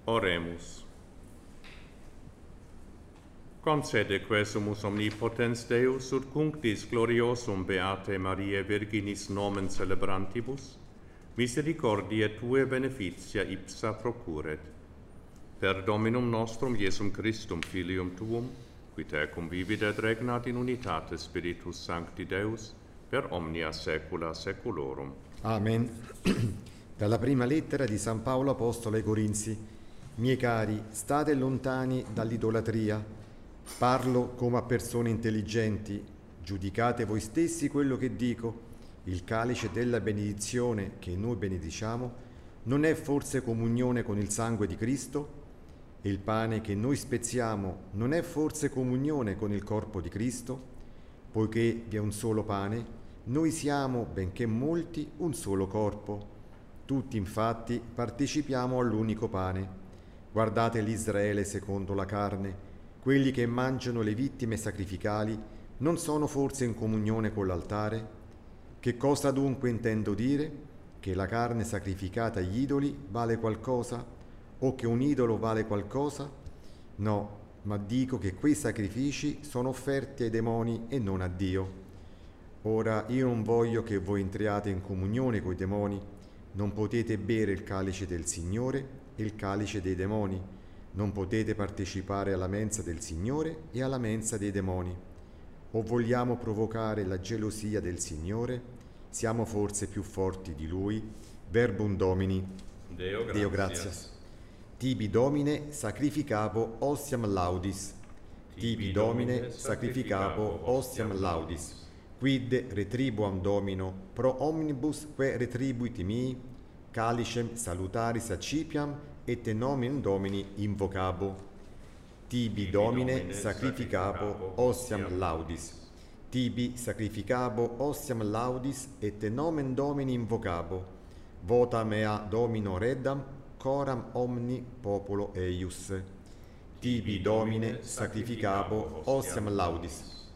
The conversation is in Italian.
Oremus. Concede quesumus omnipotens Deus ut cunctis gloriosum Beate Mariae Virginis nomen celebrantibus, misericordiae Tue beneficia ipsa procuret. Per Dominum nostrum Iesum Christum Filium Tuum, qui Te convivit et regnat in unitate Spiritus Sancti Deus, per omnia saecula saeculorum. Amen. Dalla prima lettera di San Paolo Apostolo ai Corinzi. Miei cari, state lontani dall'idolatria. Parlo come a persone intelligenti. Giudicate voi stessi quello che dico. Il calice della benedizione che noi benediciamo non è forse comunione con il sangue di Cristo? E il pane che noi spezziamo non è forse comunione con il corpo di Cristo? Poiché vi è un solo pane, noi siamo, benché molti, un solo corpo. Tutti infatti partecipiamo all'unico pane. Guardate l'Israele secondo la carne. Quelli che mangiano le vittime sacrificali non sono forse in comunione con l'altare? Che cosa dunque intendo dire? Che la carne sacrificata agli idoli vale qualcosa? O che un idolo vale qualcosa? No, ma dico che quei sacrifici sono offerti ai demoni e non a Dio. Ora io non voglio che voi entriate in comunione coi demoni. Non potete bere il calice del Signore e il calice dei demoni. Non potete partecipare alla mensa del Signore e alla mensa dei demoni. O vogliamo provocare la gelosia del Signore? Siamo forse più forti di Lui? Verbum Domini. Deo gratias. Tibi Domine sacrificabo ostiam laudis. Tibi Domine sacrificabo ostiam laudis. Quid retribuam Domino pro omnibus que retribuit mii, calicem salutaris accipiam et te nomen Domini invocabo. Tibi Domine sacrificabo ostiam laudis. Tibi sacrificabo ostiam laudis et te nomen Domini invocabo. Vota mea Domino reddam coram omni populo eius. Tibi Domine sacrificabo ostiam laudis.